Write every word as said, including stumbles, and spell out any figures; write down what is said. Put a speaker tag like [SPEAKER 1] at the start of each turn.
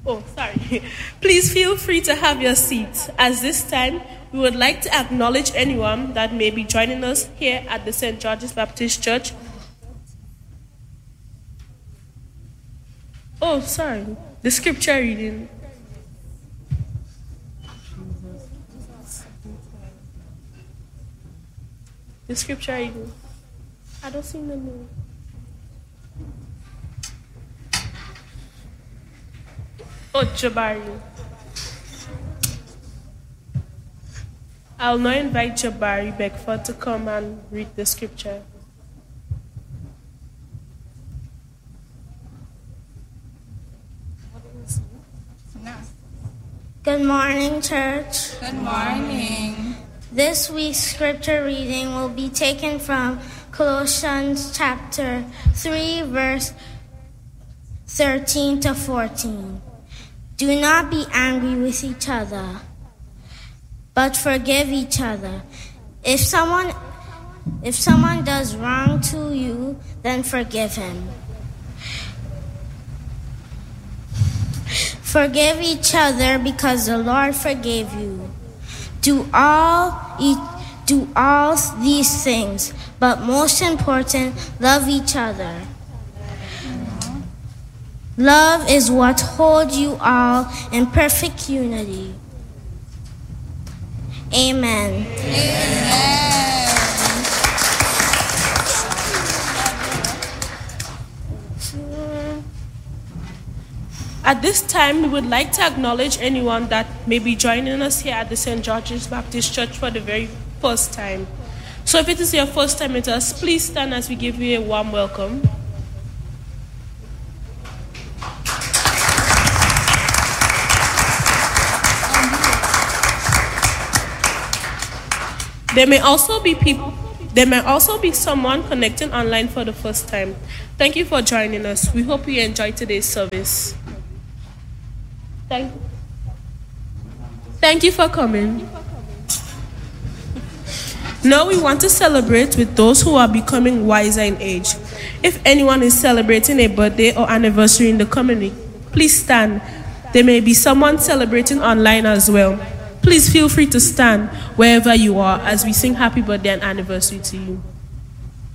[SPEAKER 1] Oh, sorry. Please feel free to have your seats. As this time, we would like to acknowledge anyone that may be joining us here at the Saint George's Baptist Church. Oh, sorry. The scripture reading. The scripture reading. I don't see the name. Oh, Jabari. I'll now invite Jabari Beckford to come and read the scripture.
[SPEAKER 2] Good morning, church.
[SPEAKER 3] Good morning.
[SPEAKER 2] This week's scripture reading will be taken from Colossians chapter three, verse thirteen to fourteen. Do not be angry with each other, but forgive each other. If someone if someone does wrong to you, then forgive him. Forgive each other because the Lord forgave you. Do all do all these things, but most important, love each other. Love is what holds you all in perfect unity. Amen.
[SPEAKER 3] Amen.
[SPEAKER 1] At this time, we would like to acknowledge anyone that may be joining us here at the Saint George's Baptist Church for the very first time. So if it is your first time with us, please stand as we give you a warm welcome. There may also be people, there may also be someone connecting online for the first time. Thank you for joining us. We hope you enjoyed today's service. Thank, thank you for coming. Now we want to celebrate with those who are becoming wiser in age. If anyone is celebrating a birthday or anniversary in the community, please stand. There may be someone celebrating online as well. Please feel free to stand wherever you are as we sing happy birthday and anniversary to you.